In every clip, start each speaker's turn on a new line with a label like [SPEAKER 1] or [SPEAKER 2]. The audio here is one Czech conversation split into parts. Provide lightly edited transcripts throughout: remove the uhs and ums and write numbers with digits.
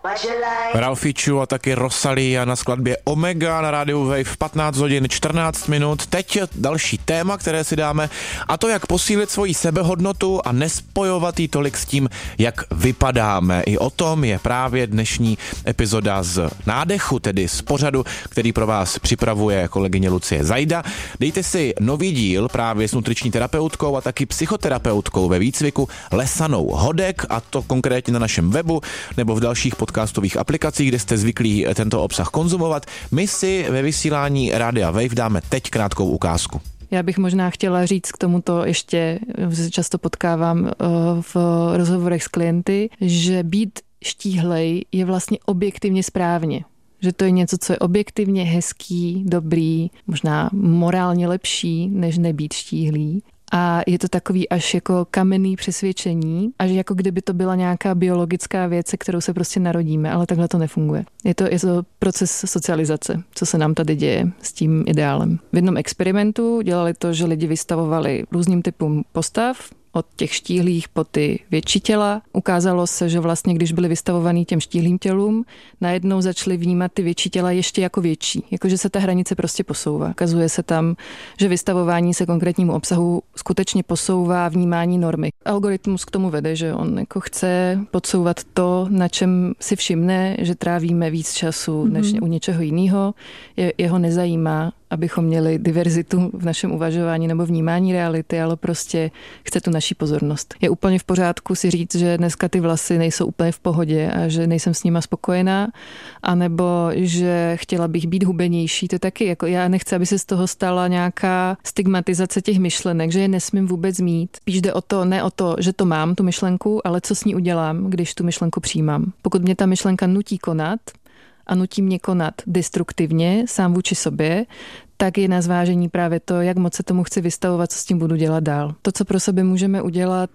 [SPEAKER 1] Ralfiču a taky Rosalia na skladbě Omega na rádiu Wave 15 hodin 14 minut. Teď další téma, které si dáme, a to jak posílit svoji sebehodnotu a nespojovat ji tolik s tím, jak vypadáme. I o tom je právě dnešní epizoda z Nádechu, tedy z pořadu, který pro vás připravuje kolegyně Lucie Zajda. Dejte si nový díl právě s nutriční terapeutkou a taky psychoterapeutkou ve výcviku Lesanou Hodek, a to konkrétně na našem webu nebo v dalších podcastových aplikacích, kde jste zvyklí tento obsah konzumovat. My si ve vysílání Rádia Wave dáme teď krátkou ukázku.
[SPEAKER 2] Já bych možná chtěla říct k tomuto ještě, že často potkávám v rozhovorech s klienty, že být štíhlej je vlastně objektivně správně. Že to je něco, co je objektivně hezký, dobrý, možná morálně lepší, než nebýt štíhlý. A je to takový až jako kamenný přesvědčení, až jako kdyby to byla nějaká biologická věc, se kterou se prostě narodíme, ale takhle to nefunguje. Je to proces socializace, co se nám tady děje s tím ideálem. V jednom experimentu dělali to, že lidi vystavovali různým typům postav, od těch štíhlých po ty větší těla. Ukázalo se, že vlastně, když byli vystavovaní těm štíhlým tělům, najednou začali vnímat ty větší těla ještě jako větší. Jakože se ta hranice prostě posouvá. Ukazuje se tam, že vystavování se konkrétnímu obsahu skutečně posouvá vnímání normy. Algoritmus k tomu vede, že on jako chce podsouvat to, na čem si všimne, že trávíme víc času než u něčeho jiného. Jeho nezajímá, abychom měli diverzitu v našem uvažování nebo vnímání reality, ale prostě chce tu naší pozornost. Je úplně v pořádku si říct, že dneska ty vlasy nejsou úplně v pohodě a že nejsem s nima spokojená, anebo že chtěla bych být hubenější. To taky, jako já nechci, aby se z toho stala nějaká stigmatizace těch myšlenek, že je nesmím vůbec mít. Spíš jde o to, ne o to, že to mám, tu myšlenku, ale co s ní udělám, když tu myšlenku přijímám. Pokud mě ta myšlenka nutí konat, a nutí mě konat destruktivně, sám vůči sobě, tak je na zvážení právě to, jak moc se tomu chci vystavovat, co s tím budu dělat dál. To, co pro sebe můžeme udělat,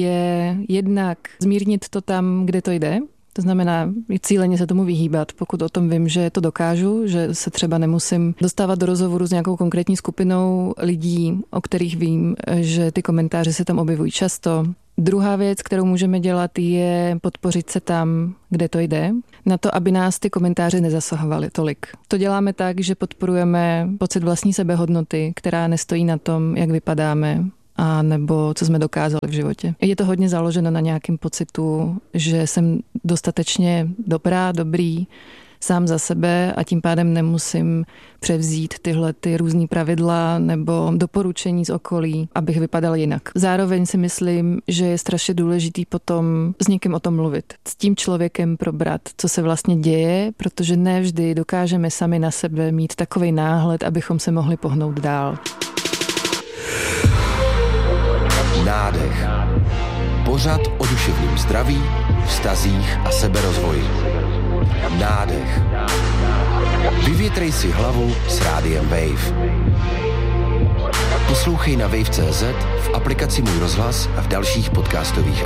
[SPEAKER 2] je jednak zmírnit to tam, kde to jde. To znamená cíleně se tomu vyhýbat, pokud o tom vím, že to dokážu, že se třeba nemusím dostávat do rozhovoru s nějakou konkrétní skupinou lidí, o kterých vím, že ty komentáře se tam objevují často. Druhá věc, kterou můžeme dělat, je podpořit se tam, kde to jde, na to, aby nás ty komentáře nezasahovaly tolik. To děláme tak, že podporujeme pocit vlastní sebehodnoty, která nestojí na tom, jak vypadáme, a nebo co jsme dokázali v životě. Je to hodně založeno na nějakém pocitu, že jsem dostatečně dobrý, sám za sebe a tím pádem nemusím převzít tyhle ty různý pravidla nebo doporučení z okolí, abych vypadal jinak. Zároveň si myslím, že je strašně důležitý potom s někým o tom mluvit. S tím člověkem probrat, co se vlastně děje, protože ne vždy dokážeme sami na sebe mít takovej náhled, abychom se mohli pohnout dál.
[SPEAKER 3] Nádech. Pořad o duševním zdraví, vztazích a seberozvoji. Nádech. Vyvětrej si hlavu s Rádiem Wave. Poslouchej na wave.cz, v aplikaci Můj rozhlas a v dalších podcastových